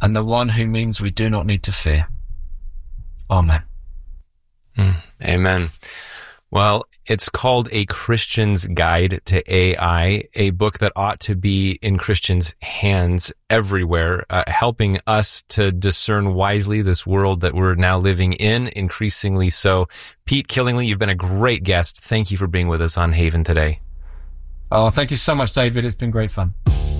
and the one who means we do not need to fear. Amen. Amen. Well, it's called A Christian's Guide to AI, a book that ought to be in Christians' hands everywhere, helping us to discern wisely this world that we're now living in, increasingly so. Pete Killingly, you've been a great guest. Thank you for being with us on Haven today. Oh, thank you so much, David. It's been great fun.